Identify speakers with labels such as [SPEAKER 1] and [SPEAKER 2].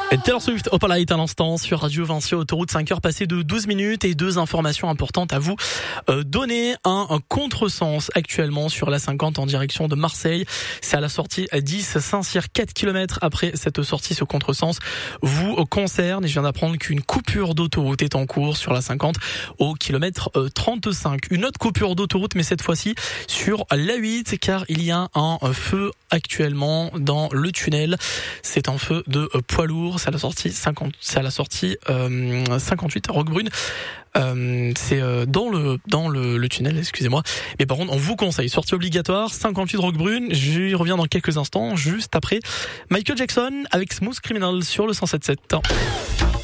[SPEAKER 1] Taylor Swift, Opalite à l'instant sur Radio Vinci, autoroute 5h passée de 12 minutes et 2 informations importantes à vous donner. Un contresens actuellement sur la 50 en direction de Marseille. C'est à la sortie 10 Saint-Cyr, 4 km après cette sortie. Ce contresens vous concerne et je viens d'apprendre qu'une coupure d'autoroute est en cours sur la 50 au kilomètre 35. Une autre coupure d'autoroute, mais cette fois-ci sur l'A8 car il y a un feu actuellement dans le tunnel. C'est un feu de poids lourd. C'est à la sortie 58 Roquebrune. C'est dans le tunnel, excusez-moi. Mais par contre, on vous conseille sortie obligatoire 58 Roquebrune. J'y reviens dans quelques instants, juste après Michael Jackson avec Smooth Criminal sur le 107.7.